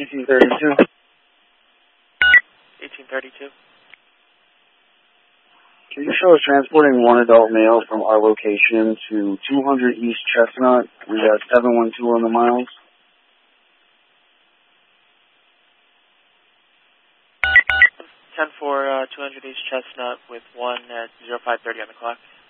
1832. 1832. Can you show us transporting one adult male from our location to 200 East Chestnut? We got 712 on the miles. 10 for 200 East Chestnut with 1 at 0530 on the clock.